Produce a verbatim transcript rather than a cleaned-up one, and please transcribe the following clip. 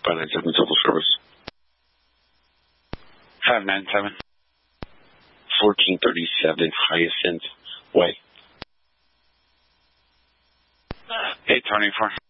five nine seven civil service. five nine seven. fourteen thirty-seven Hyacinth Way. eight twenty-four.